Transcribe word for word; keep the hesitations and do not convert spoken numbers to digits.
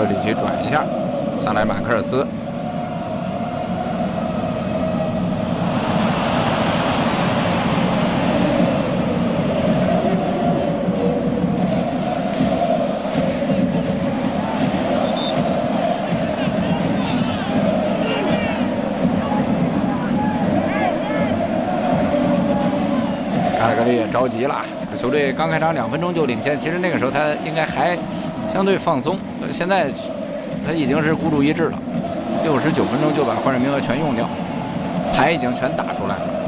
特里奇转一下，上来马克尔斯。卡尔格里也着急了，球队刚开场两分钟就领先，其实那个时候他应该还相对放松，现在他已经是孤注一掷了，六十九分钟就把换人名额全用掉，牌已经全打出来了。